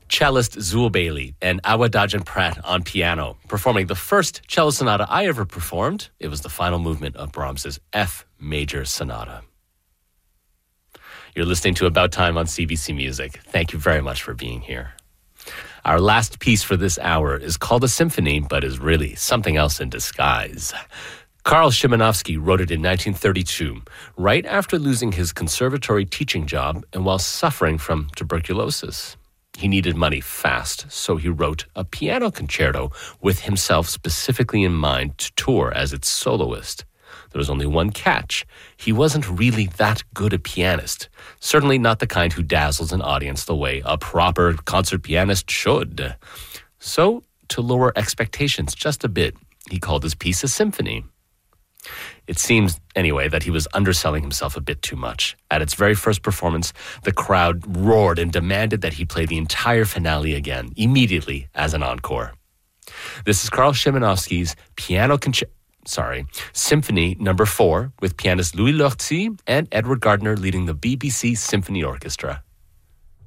cellist Zool Bailey and Awa Dajan Pratt on piano, performing the first cello sonata I ever performed. It was the final movement of Brahms's F Major Sonata. You're listening to About Time on CBC Music. Thank you very much for being here. Our last piece for this hour is called a symphony, but is really something else in disguise. Karl Szymanowski wrote it in 1932, right after losing his conservatory teaching job and while suffering from tuberculosis. He needed money fast, so he wrote a piano concerto with himself specifically in mind to tour as its soloist. There was only one catch. He wasn't really that good a pianist, certainly not the kind who dazzles an audience the way a proper concert pianist should. So, to lower expectations just a bit, he called his piece a symphony. It seems, anyway, that he was underselling himself a bit too much. At its very first performance, the crowd roared and demanded that he play the entire finale again, immediately as an encore. This is Karl Szymanowski's Symphony No. 4, with pianist Louis Lortie and Edward Gardner leading the BBC Symphony Orchestra.